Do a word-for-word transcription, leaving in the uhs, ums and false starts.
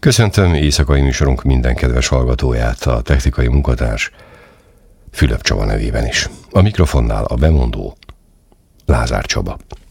Köszöntöm éjszakai műsorunk minden kedves hallgatóját, a technikai munkatárs Fülöp Csaba nevében is. A mikrofonnál a bemondó Lázár Csaba.